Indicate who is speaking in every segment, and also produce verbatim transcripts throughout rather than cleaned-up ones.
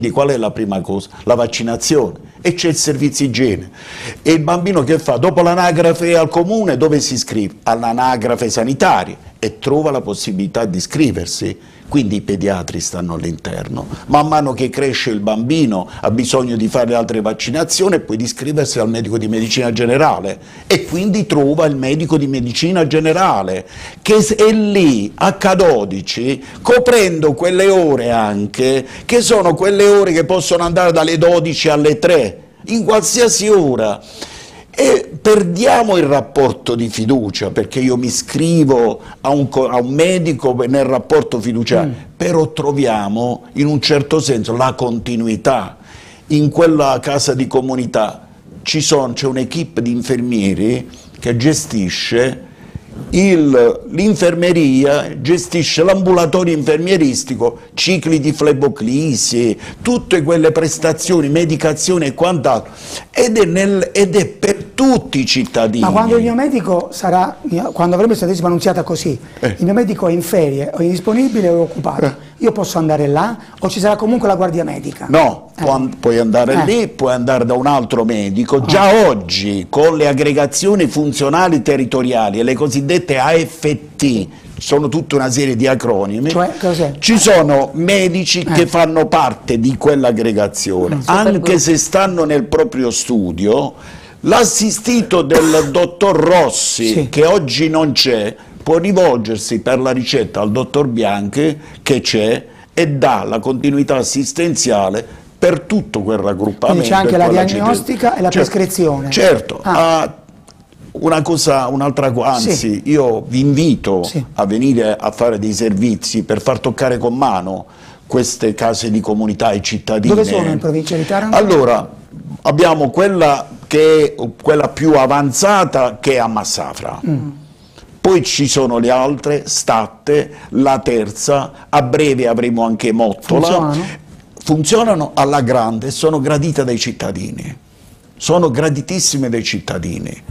Speaker 1: Qual è la prima cosa? La vaccinazione, e c'è il servizio igiene. E il bambino che fa? Dopo l'anagrafe al comune, dove si iscrive? All'anagrafe sanitaria, e trova la possibilità di iscriversi. Quindi i pediatri stanno all'interno. Man mano che cresce il bambino ha bisogno di fare altre vaccinazioni e poi di iscriversi al medico di medicina generale, e quindi trova il medico di medicina generale che è lì acca dodici, coprendo quelle ore anche, che sono quelle ore che possono andare dalle dodici alle tre, in qualsiasi ora. E perdiamo il rapporto di fiducia, perché io mi iscrivo a un, a un medico nel rapporto fiduciario, mm. però troviamo in un certo senso la continuità. In quella casa di comunità c'è un'equipe di infermieri che gestisce l'infermeria, gestisce l'ambulatorio infermieristico, cicli di fleboclisi, tutte quelle prestazioni, medicazioni e quant'altro, ed, ed è per tutti i cittadini.
Speaker 2: Ma quando il mio medico sarà, quando avrebbe stata annunziata così, eh. il mio medico è in ferie, o è indisponibile o è occupato, eh. io posso andare là o ci sarà comunque la guardia medica?
Speaker 1: No, eh. può, puoi andare eh. lì, puoi andare da un altro medico. Oh. Già oggi con le aggregazioni funzionali territoriali e le cosiddette A F T, sono tutta una serie di acronimi, cioè, ci sono medici eh. che fanno parte di quell'aggregazione, anche se stanno nel proprio studio. L'assistito del dottor Rossi, sì. che oggi non c'è, può rivolgersi per la ricetta al dottor Bianchi, che c'è, e dà la continuità assistenziale per tutto quel raggruppamento.
Speaker 2: Quindi c'è anche la diagnostica e la certo, prescrizione.
Speaker 1: Certo, ah. uh, una cosa, un'altra cosa, anzi sì. io vi invito sì. a venire a fare dei servizi per far toccare con mano queste case di comunità ai cittadini.
Speaker 2: Dove sono in provincia di Taranto?
Speaker 1: Allora, abbiamo quella che è quella più avanzata, che è a Massafra. Mm. Poi ci sono le altre, Statte, la terza, a breve avremo anche Mottola.
Speaker 2: Funzionano?
Speaker 1: Funzionano alla grande, sono gradite dai cittadini. Sono graditissime dai cittadini.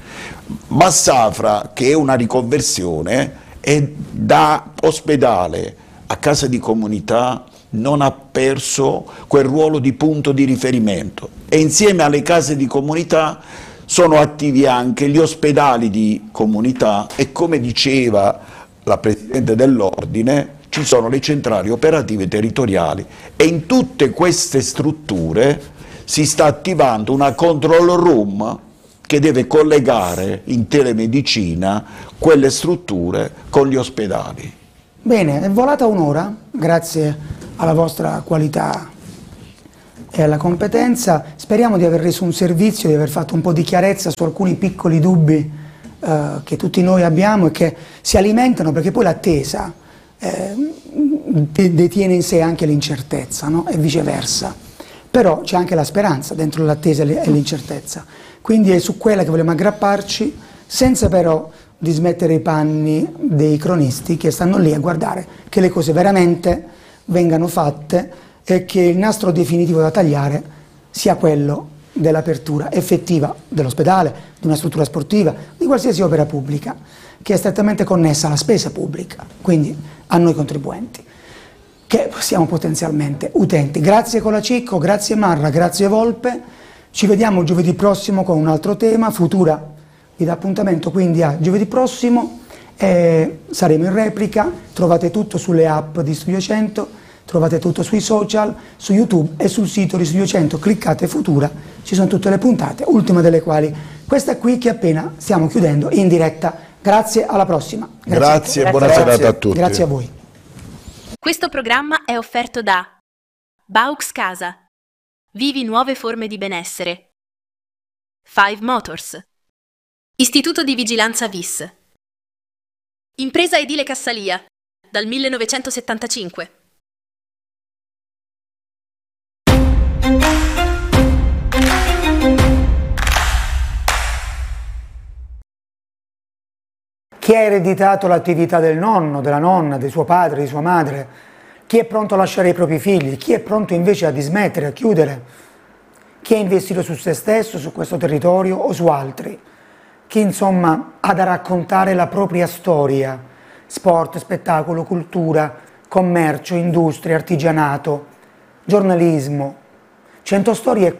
Speaker 1: Massafra, che è una riconversione, è da ospedale a casa di comunità, non ha perso quel ruolo di punto di riferimento, e insieme alle case di comunità sono attivi anche gli ospedali di comunità, e come diceva la Presidente dell'Ordine ci sono le centrali operative territoriali, e in tutte queste strutture si sta attivando una control room che deve collegare in telemedicina quelle strutture con gli ospedali.
Speaker 2: Bene, è volata un'ora, grazie alla vostra qualità e alla competenza. Speriamo di aver reso un servizio, di aver fatto un po' di chiarezza su alcuni piccoli dubbi eh, che tutti noi abbiamo e che si alimentano, perché poi l'attesa eh, detiene in sé anche l'incertezza, no? E viceversa. Però c'è anche la speranza dentro l'attesa e l'incertezza. Quindi è su quella che vogliamo aggrapparci, senza però dismettere i panni dei cronisti che stanno lì a guardare che le cose veramente vengano fatte e che il nastro definitivo da tagliare sia quello dell'apertura effettiva dell'ospedale, di una struttura sportiva, di qualsiasi opera pubblica che è strettamente connessa alla spesa pubblica, quindi a noi contribuenti, che siamo potenzialmente utenti. Grazie Colacicco, grazie Marra, grazie Volpe, ci vediamo giovedì prossimo con un altro tema. Futura vi dà appuntamento quindi a giovedì prossimo. Eh, saremo in replica, trovate tutto sulle app di Studio cento, trovate tutto sui social, su YouTube e sul sito di Studio cento, cliccate Futura, ci sono tutte le puntate, ultima delle quali questa qui che appena stiamo chiudendo in diretta. Grazie, alla prossima.
Speaker 1: Grazie, e buona serata a tutti.
Speaker 2: Grazie a voi.
Speaker 3: Questo programma è offerto da Baux Casa, vivi nuove forme di benessere, Five Motors, Istituto di Vigilanza V I S, Impresa Edile Cassalia, dal millenovecentosettantacinque.
Speaker 2: Chi ha ereditato l'attività del nonno, della nonna, di suo padre, di sua madre? Chi è pronto a lasciare i propri figli? Chi è pronto invece a dismettere, a chiudere? Chi ha investito su se stesso, su questo territorio o su altri? Chi insomma ha da raccontare la propria storia, sport, spettacolo, cultura, commercio, industria, artigianato, giornalismo, cento storie